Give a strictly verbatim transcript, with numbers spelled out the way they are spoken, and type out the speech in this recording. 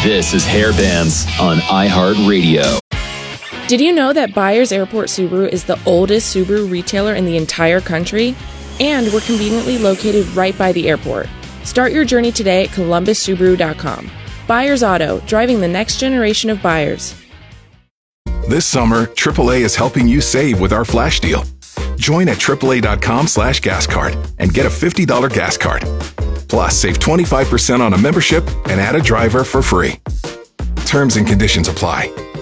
This is Hair Bands on iHeartRadio. Did you know that Byers Airport Subaru is the oldest Subaru retailer in the entire country? And we're conveniently located right by the airport. Start your journey today at columbus subaru dot com. Byers Auto, driving the next generation of buyers. This summer, triple A is helping you save with our flash deal. Join at triple A dot com slash gas card and get a fifty dollars gas card. Plus, save twenty-five percent on a membership and add a driver for free. Terms and conditions apply.